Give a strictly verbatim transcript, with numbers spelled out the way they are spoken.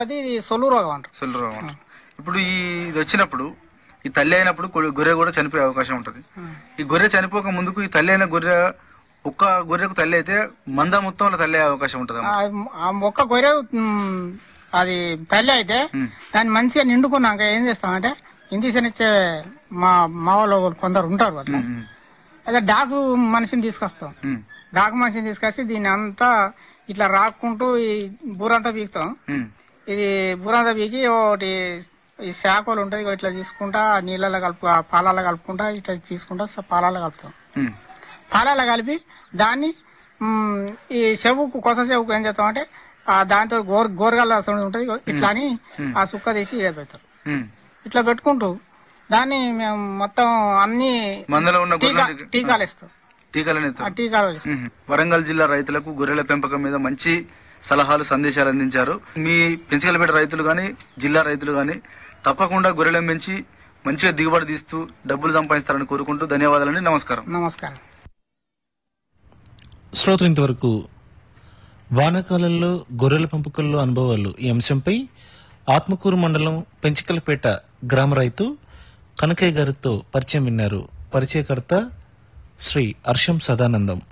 అది సొల్లు రోగం అంటారు. సొల్లు రోగం అంటారు. ఇప్పుడు ఈ ఇది వచ్చినప్పుడు ఈ తల్లి అయినప్పుడు కొ- గొర్రె కూడా చనిపోయే అవకాశం ఉంటది. ఈ గొర్రె చనిపోక ముందుకు ఈ తల్లి అయిన గొర్రె ఒక్క గొర్రెకు తల్లి అయితే మంద మొత్తం తల్లి అయ్యే అవకాశం ఉంటది. ఆ ఆ మొక్క గొర్రె ఉమ్, అది తల్లి అయితే దాన్ని మంచిగా నిండుకున్నాక ఏం చేస్తామంటే ఇంజక్షన్ ఇచ్చే మా మా వాళ్ళు కొందరు ఉంటారు అట్లా. అదే డాకు మనిషిని తీసుకొస్తాం. డాకు మనిషిని తీసుకొచ్చి దీన్ని అంతా ఇట్లా రాక్కుంటూ ఈ బూరంతా పీకుతాం. ఇది బూరంతా పీకి ఒకటి ఈ శాఖలు ఉంటది ఇట్లా తీసుకుంటా నీళ్ళలో కలుపు ఆ పాలలో కలుపుకుంటా ఇట్లా తీసుకుంటా స- పాలలో కలుపుతాం. పాలలో కలిపి దాన్ని ఉమ్, ఈ చెవుకు కొస చెవుకు ఏం చేస్తాం అంటే ఆ దాంతో గోర్ గోరగల్ల సౌండ్ ఉంటది ఇట్లా అని ఆ సుక్క తీసి ఇదే పెడతారు. ఇట్లా పెట్టుకుంటూ దాన్ని మేము మొత్తం అన్ని మందలో ఉన్న టీకా గొర్రెలు టీకాలు ఇస్తాం. టీకాలని ఆ టీకాలు ఇస్తాం. వరంగల్ జిల్లా రైతులకు గొర్రెల పెంపకం మీద మంచి సలహాలు సందేశాలు అందించారు. మీ పెంచగలపేట రైతులు గాని జిల్లా రైతులు గాని తప్పకుండా గొర్రెలను పెంచి మంచిగా దిగుబడి తీస్తూ డబ్బులు సంపాదిస్తారని కోరుకుంటూ ధన్యవాదాలండి. నమస్కారం. నమస్కారం. శ్రోతలు ఇంతవరకు వానాకాలంలో గొర్రెల పెంపకంలో అనుభవాలు ఈ అంశంపై ఆత్మకూరు మండలం పెంచికలపేట గ్రామ రైతు కనకయ్య గారితో పరిచయం విన్నారు. పరిచయకర్త శ్రీ హర్షం సదానందం.